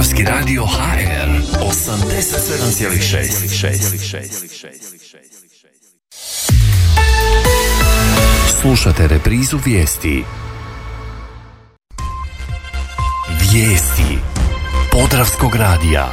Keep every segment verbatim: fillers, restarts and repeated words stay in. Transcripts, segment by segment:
Podravski radio H R osamdeset sedam zarez šest. Slušate reprizu vijesti. Vijesti Podravskog radija.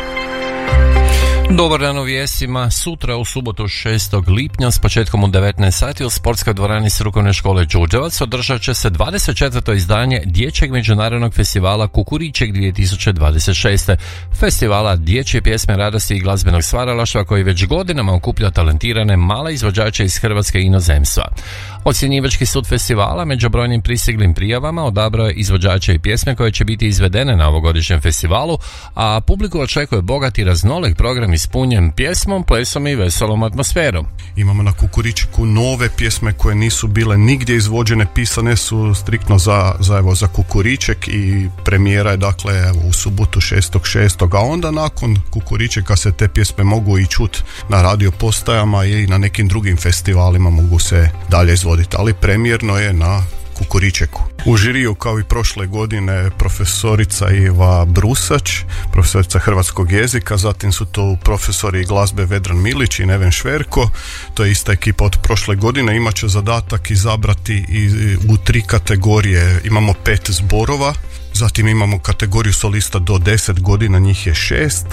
Dobar dan u vijestima. Sutra u subotu šestog lipnja s početkom u devetnaest sati u sportskoj dvorani Strukovne škole Đurđevac održat će se dvadeset četvrto izdanje Dječjeg međunarodnog festivala Kukuriček dvije tisuće dvadeset šest. Festivala dječje pjesme, radosti i glazbenog stvaralaštva koji već godinama okuplja talentirane male izvođače iz Hrvatske i inozemstva. Ocjenjivački sud festivala među brojnim pristiglim prijavama odabrao je izvođače i pjesme koje će biti izvedene na ovogodišnjem festivalu, a publiku očekuje bogat i raznolik program ispunjen pjesmom, plesom i veselom atmosferom. Imamo na Kukuričeku nove pjesme koje nisu bile nigdje izvođene, pisane su striktno za, za, evo, za Kukuriček i premijera je dakle evo, u subotu šestog šestog a onda nakon Kukuričeka se te pjesme mogu i čut na radio postajama i na nekim drugim festivalima mogu se dalje izvoditi, ali premijerno je na Kukuričeku. U žiriju kao i prošle godine profesorica Iva Brusač, profesorica hrvatskog jezika, zatim su to profesori glazbe Vedran Milić i Neven Šverko, to je ista ekipa od prošle godine, imat će zadatak izabrati i u tri kategorije, imamo pet zborova, zatim imamo kategoriju solista do deset godina, njih je šest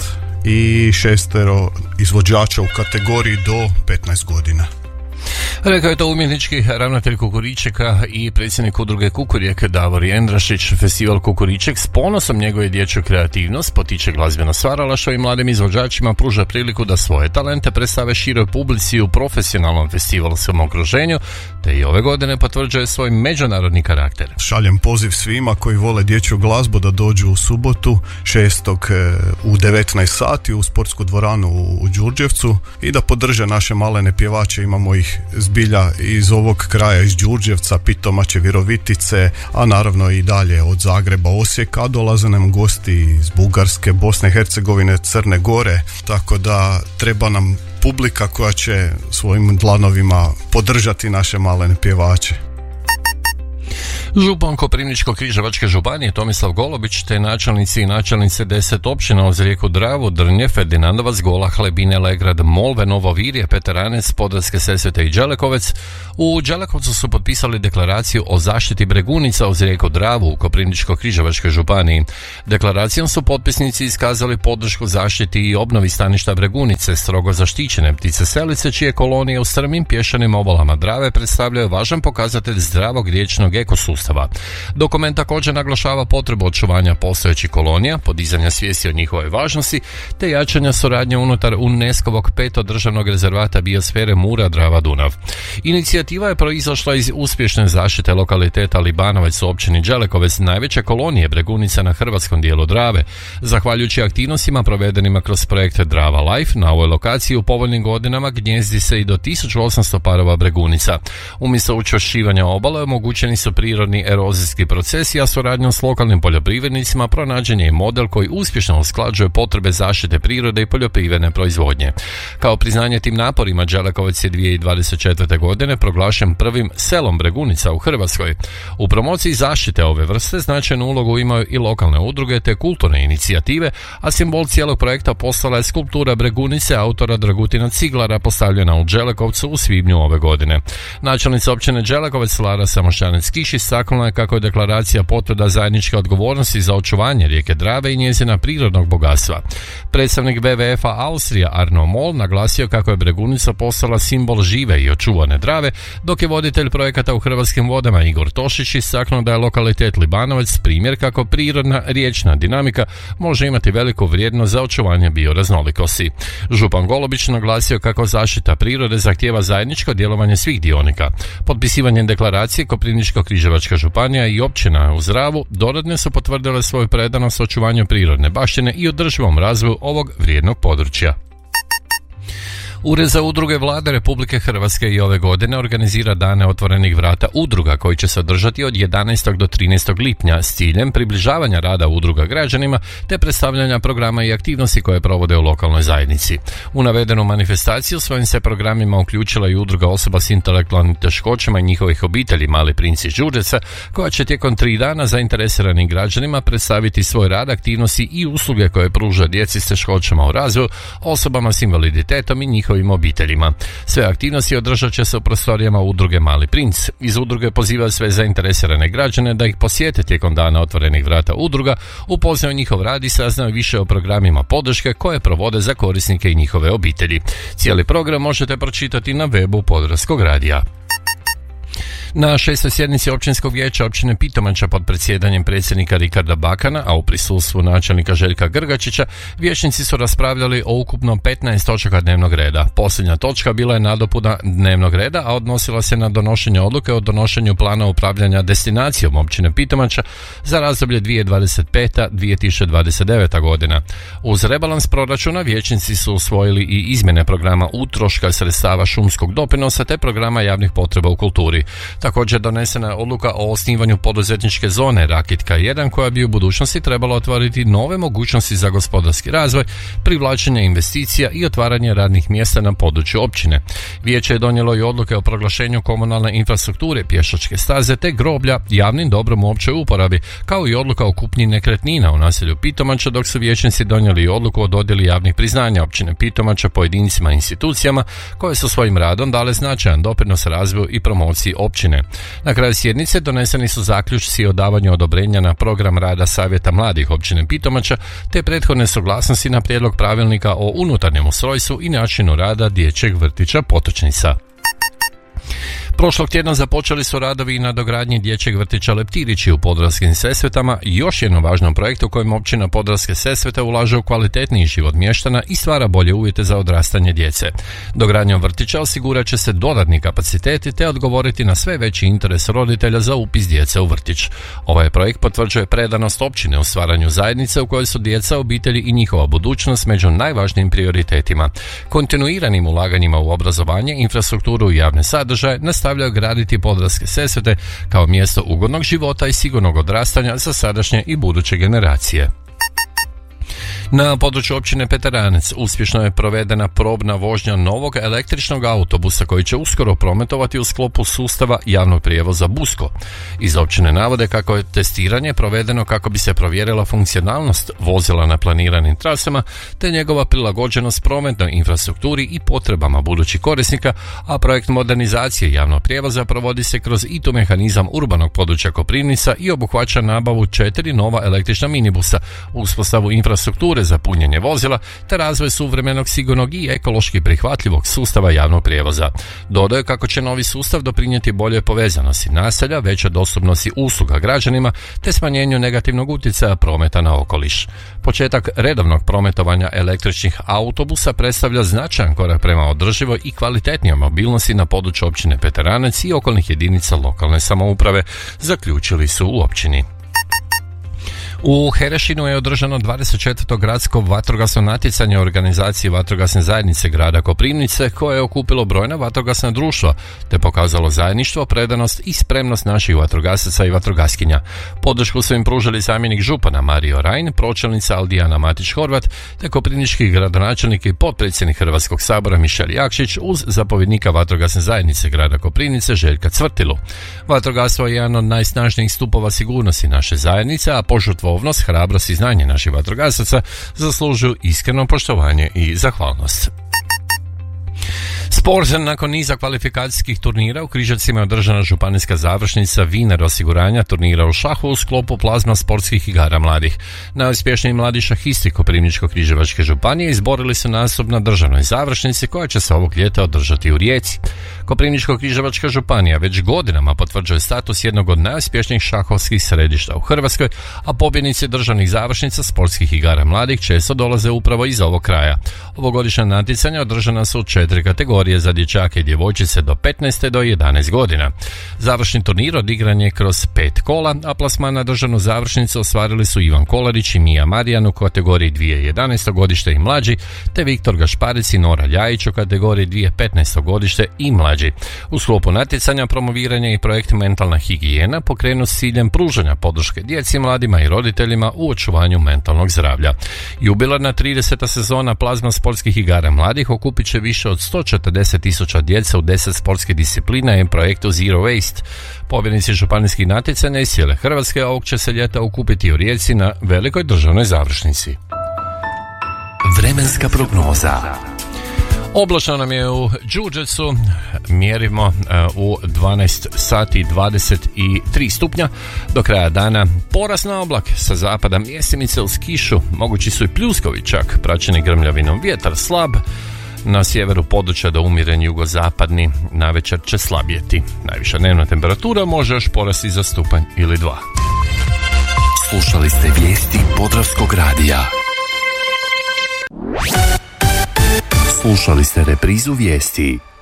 i šestero izvođača u kategoriji do petnaest godina. Rekao je to umjetnički ravnatelj Kukuričeka i predsjednik udruge Kukurijek Davor Jendrašić. Festival Kukuriček s ponosom njeguje dječju kreativnost, potiče glazbeno stvaralaštvo i mladim izvođačima pruža priliku da svoje talente predstave široj publici u profesionalnom festivalskom okruženju, te i ove godine potvrđuje svoj međunarodni karakter. Šaljem poziv svima koji vole dječju glazbu da dođu u subotu šestog u devetnaest sati u sportsku dvoranu u Đurđevcu i da podrže naše malene pjevače. Imamo ih zbilja iz ovog kraja, iz Đurđevca, Pitomače, Virovitice, a naravno i dalje od Zagreba, Osijeka, dolaze nam gosti iz Bugarske, Bosne i Hercegovine, Crne Gore, tako da treba nam publika koja će svojim dlanovima podržati naše malene pjevače. Župan Koprivničko-križevačke županije Tomislav Golobić te načelnici i načelnice deset općina uz rijeku Dravu, Drnje, Ferdinandovac, Gola, Hlebine, Legrad, Molve, Novo Virje, Peteranec, Podravske Sesvete i Đelekovec u Đelekovcu su potpisali deklaraciju o zaštiti bregunica uz rijeku Dravu u Koprivničko-križevačkoj županiji. Deklaracijom su potpisnici iskazali podršku zaštiti i obnovi staništa bregunice, strogo zaštićene ptice selice, čije kolonije u strmim pješčanim obalama Drave predstavljaju važan pokazatelj zdravog riječnog ekosustava. Dokument također naglašava potrebu očuvanja postojećih kolonija, podizanja svijesti o njihovoj važnosti, te jačanja suradnje unutar UNESCO-vog petog državnog rezervata biosfere Mura-Drava-Dunav. Inicijativa je proizašla iz uspješne zaštite lokaliteta Libanovac u općini Đelekovec, najveće kolonije bregunica na hrvatskom dijelu Drave. Zahvaljujući aktivnostima provedenima kroz projekt Drava Life, na ovoj lokaciji u povoljnim godinama gnjezdi se i do tisuću osamsto parova bregunica. Umjesto učvršćivanja obale omogućeni su prirodni erozijski procesi, a suradnjom s lokalnim poljoprivrednicima pronađen je model koji uspješno usklađuje potrebe zaštite prirode i poljoprivredne proizvodnje. Kao priznanje tim naporima, Đelekovec je dvije tisuće dvadeset četvrte. godine proglašen prvim selom bregunica u Hrvatskoj. U promociji zaštite ove vrste značajnu ulogu imaju i lokalne udruge te kulturne inicijative, a simbol cijelog projekta postala je skulptura bregunice autora Dragutina Ciglara postavljena u Đelekovcu u svibnju ove godine. Načelnica općine Đelekovec Lara Samošćanec-Kiš istaknula je kako je deklaracija potvrda zajedničke odgovornosti za očuvanje rijeke Drave i njezina prirodnog bogatstva. Predstavnik W W F-a Austrija Arno Moll naglasio kako je bregunica postala simbol žive i očuvane Drave, dok je voditelj projekata u Hrvatskim vodama Igor Tošić istaknuo da je lokalitet Libanovac primjer kako prirodna riječna dinamika može imati veliku vrijednost za očuvanje bioraznolikosti. Župan Golobić naglasio kako zaštita prirode zahtijeva zajedničko djelovanje svih dionika. Potpisivanjem deklaracije Koprivničko-križevačka županija i općina uz Dravu dodatno su potvrdile svoju predanost očuvanju prirodne baštine i održivom razvoju ovog vrijednog područja. Ured za udruge Vlade Republike Hrvatske i ove godine organizira dane otvorenih vrata udruga koji će se održati od jedanaestog do trinaestog lipnja s ciljem približavanja rada udruga građanima te predstavljanja programa i aktivnosti koje provode u lokalnoj zajednici. U navedenu manifestaciju svojim se programima uključila i udruga osoba s intelektualnim teškoćama i njihovih obitelji Mali princ iz Đurđevca, koja će tijekom tri dana zainteresiranim građanima predstaviti svoj rad, aktivnosti i usluge koje pruža djeci s teškoćama u razvoju, osobama s invaliditetom i njihovim obiteljima. Sve aktivnosti održat će se u prostorijama udruge Mali princ. Iz udruge pozivaju sve zainteresirane građane da ih posjete tijekom dana otvorenih vrata udruga, upoznaju njihov rad i saznaju više o programima podrške koje provode za korisnike i njihove obitelji. Cijeli program možete pročitati na webu Podravskog radija. Na šestoj sjednici općinskog vijeća općine Pitomača pod predsjedanjem predsjednika Rikarda Bakana, a u prisustvu načelnika Željka Grgačića, vijećnici su raspravljali o ukupno petnaest točaka dnevnog reda. Posljednja točka bila je nadopuna dnevnog reda, a odnosila se na donošenje odluke o donošenju plana upravljanja destinacijom općine Pitomača za razdoblje dvije tisuće dvadeset peta do dvije tisuće dvadeset deveta godina. Uz rebalans proračuna vijećnici su usvojili i izmjene programa utroška sredstava šumskog doprinosa te programa javnih potreba u kulturi. Također donesena je odluka o osnivanju poduzetničke zone Rakitka jedan koja bi u budućnosti trebala otvoriti nove mogućnosti za gospodarski razvoj, privlačenje investicija i otvaranje radnih mjesta na području općine. Vijeće je donijelo i odluke o proglašenju komunalne infrastrukture, pješačke staze te groblja javnim dobrom u općoj uporabi, kao i odluka o kupnji nekretnina u naselju Pitomača, dok su vijećnici donijeli i odluku o dodjeli javnih priznanja općine Pitomača pojedincima i institucijama koje su svojim radom dale značajan doprinos razvoju i promociji općine. Na kraju sjednice doneseni su zaključci o davanju odobrenja na program rada Savjeta mladih općine Pitomača te prethodne suglasnosti na prijedlog pravilnika o unutarnjem ustrojstvu i načinu rada dječjeg vrtića Potočnica. Prošlog tjedna započeli su radovi i na dogradnji dječjeg vrtića Leptirići u Podravskim Sesvetama, još jednom važnom projektu kojim općina Podravske Sesvete ulaže u kvalitetniji život mještana i stvara bolje uvjete za odrastanje djece. Dogradnjom vrtića osigurat će se dodatni kapaciteti te odgovoriti na sve veći interes roditelja za upis djece u vrtić. Ovaj projekt potvrđuje predanost općine u stvaranju zajednice u kojoj su djeca, obitelji i njihova budućnost među najvažnijim prioritetima. Kontinuiranim ulaganjima u obrazovanje, infrastrukturu i javne sadržaje nastavljaju graditi Podravske Sesvete kao mjesto ugodnog života i sigurnog odrastanja za sadašnje i buduće generacije. Na području općine Peteranec uspješno je provedena probna vožnja novog električnog autobusa koji će uskoro prometovati u sklopu sustava javnog prijevoza Busko. Iz općine navode kako je testiranje provedeno kako bi se provjerila funkcionalnost vozila na planiranim trasama te njegova prilagođenost prometnoj infrastrukturi i potrebama budućih korisnika, a projekt modernizacije javnog prijevoza provodi se kroz I T U mehanizam urbanog područja Koprivnica i obuhvaća nabavu četiri nova električna minibusa, uspostavu infrastrukture za punjenje vozila te razvoj suvremenog, sigurnog i ekološki prihvatljivog sustava javnog prijevoza. Dodaju kako će novi sustav doprinijeti boljoj povezanosti naselja, većoj dostupnosti usluga građanima te smanjenju negativnog utjecaja prometa na okoliš. Početak redovnog prometovanja električnih autobusa predstavlja značajan korak prema održivoj i kvalitetnijoj mobilnosti na području općine Peteranec i okolnih jedinica lokalne samouprave, zaključili su u općini. U Herešinu je održano dvadeset četvrto gradsko vatrogasno natjecanje organizacije vatrogasne zajednice grada Koprivnice koje je okupilo brojna vatrogasna društva te pokazalo zajedništvo, predanost i spremnost naših vatrogasaca i vatrogaskinja. Podršku su im pružili zamjenik župana Mario Rajn, pročelnica Aldijana Matić-Horvat te koprivnički gradonačelnik i potpredsjednik Hrvatskog sabora Mišel Jakšić uz zapovjednika vatrogasne zajednice grada Koprivnice Željka Cvrtilu. Vatrogastvo je jedan od najsnažnijih stupova sigurnosti naše zajednice, a požrtvovnost, hrabrost i znanje naših vatrogasaca zaslužuju iskreno poštovanje i zahvalnost. Sport nakon niza kvalifikacijskih turnira u Križevcima je održana županijska završnica Viner osiguranja turnira u šahu u sklopu plazma sportskih igara mladih. Najuspješniji mladi šahisti Koprivničko-križevačke županije izborili su nastup na državnoj završnici koja će se ovog ljeta održati u Rijeci. Koprivničko-križevačka županija već godinama potvrđuje status jednog od najuspješnijih šahovskih središta u Hrvatskoj, a pobjednici državnih završnica sportskih igara mladih često dolaze upravo iz ovog kraja. Ovogodišnja natjecanja održana su u četiri kategorije: kategorije za dječake i djevojčice do petnaest do jedanaest godina. Završni turnir odigran je kroz pet kola, a plasman na državnu završnicu ostvarili su Ivan Kolarić i Mija Marijan u kategoriji dvije tisuće jedanaesto godište i mlađi, te Viktor Gašparic i Nora Ljajić u kategoriji dvije tisuće petnaesto godište i mlađi. U sklopu natjecanja promoviranja i projekt Mentalna higijena pokrenu s ciljem pružanja podrške djeci, mladima i roditeljima u očuvanju mentalnog zdravlja. Jubilarna trideseta sezona plazma sportskih igara mladih okupit će više od sto četrdeset tisuća djece u deset sportskih disciplina i projektu Zero Waste. Pobjednici županijskih natjecanja iz cijele Hrvatske ovog će se ljeta okupiti u Rijeci na velikoj državnoj završnici. Vremenska prognoza. Oblačno nam je u Đurđevcu, mjerimo u dvanaest sati dvadeset tri stupnja, do kraja dana porast na oblak, sa zapada mjestimice uz kišu, mogući su i pljuskovi čak, praćeni grmljavinom, vjetar slab, na sjeveru područja do umjeren jugozapadni, navečer će slabjeti. Najviša dnevna temperatura može još porasti za stupanj ili dva. Slušali ste vijesti Podravskog radija. Slušali ste reprizu vijesti